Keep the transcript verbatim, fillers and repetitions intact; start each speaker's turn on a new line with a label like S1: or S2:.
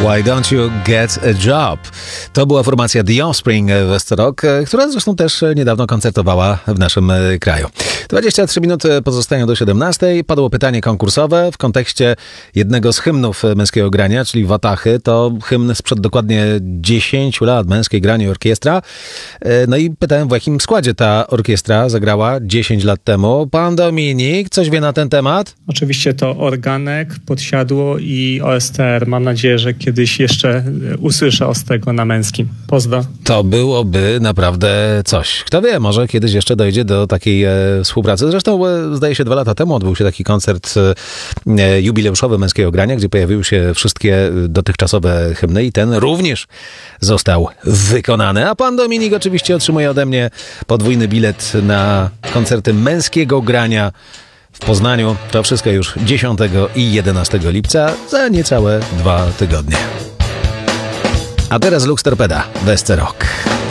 S1: Why don't you get a job? To była formacja The Offspring w Rock, która zresztą też niedawno koncertowała w naszym kraju. dwadzieścia trzy minuty pozostają do siedemnastej. Padło pytanie konkursowe w kontekście jednego z hymnów męskiego grania, czyli Watachy. To hymn sprzed dokładnie dziesięciu lat, męskiej granie orkiestra. No i pytałem, w jakim składzie ta orkiestra zagrała dziesięć lat temu. Pan Dominik, coś wie na ten temat?
S2: Oczywiście to organek, podsiadło i O S T R. Mam nadzieję, że kiedyś jeszcze usłyszę Ostrego na męskim. Pozdro.
S1: To byłoby naprawdę coś. Kto wie, może kiedyś jeszcze dojdzie do takiej e, współpracy. Zresztą e, zdaje się dwa lata temu odbył się taki koncert e, jubileuszowy męskiego grania, gdzie pojawiły się wszystkie dotychczasowe hymny i ten również został wykonany. A pan Dominik oczywiście otrzymuje ode mnie podwójny bilet na koncerty męskiego grania w Poznaniu. To wszystko już dziesiątego i jedenastego lipca za niecałe dwa tygodnie. A teraz Lux Torpeda w Rock.